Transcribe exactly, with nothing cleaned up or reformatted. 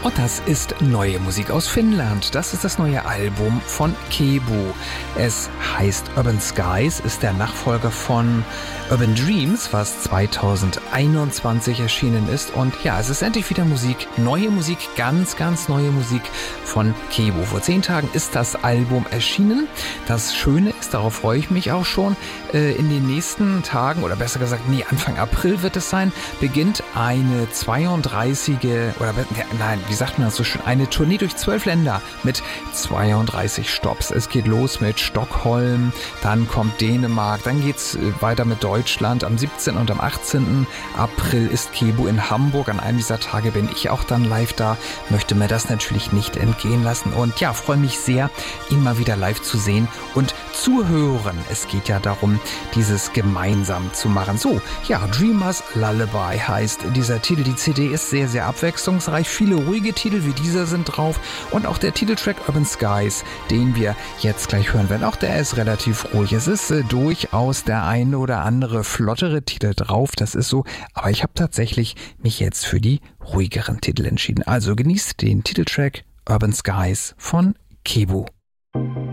Und das ist neue Musik aus Finnland. Das ist das neue Album von Kebu. Es heißt Urban Skies, ist der Nachfolger von Urban Dreams, was zweitausendeinundzwanzig erschienen ist. Und ja, es ist endlich wieder Musik, neue Musik, ganz, ganz neue Musik von Kebu. Vor zehn Tagen ist das Album erschienen. Das Schöne ist, darauf freue ich mich auch schon, in den nächsten Tagen, oder besser gesagt, nee, Anfang April wird es sein, beginnt eine zweiunddreißige, oder nein, wie sagt man das so schön, eine Tournee durch zwölf Länder mit zweiunddreißig Stops. Es geht los mit Stockholm, dann kommt Dänemark, dann geht's weiter mit Deutschland. Am siebzehnten und am achtzehnten April ist Kebu in Hamburg. An einem dieser Tage bin ich auch dann live da, möchte mir das natürlich nicht entgehen lassen und ja, freue mich sehr, ihn mal wieder live zu sehen und zu hören. Es geht ja darum, dieses gemeinsam zu machen. So, ja, Dreamers Lullaby heißt dieser Titel. Die C D ist sehr, sehr abwechslungsreich. Viele ruhige Titel wie dieser sind drauf und auch der Titeltrack Urban Skies, den wir jetzt gleich hören werden. Auch der ist relativ ruhig. Es ist äh, durchaus der eine oder andere flottere Titel drauf, das ist so, aber ich habe tatsächlich mich jetzt für die ruhigeren Titel entschieden. Also genießt den Titeltrack Urban Skies von Kebu.